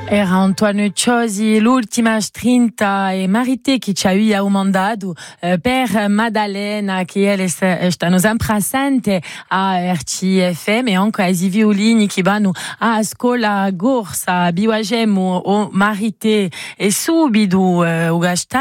Era Antoine Ciosi, l'ultima strinta e Marité che ci ha mandato per Maddalena che stanno sempre presente a RCFM e anche ai violini che vanno a scuola Gorsa, Biwagem o Marité e subito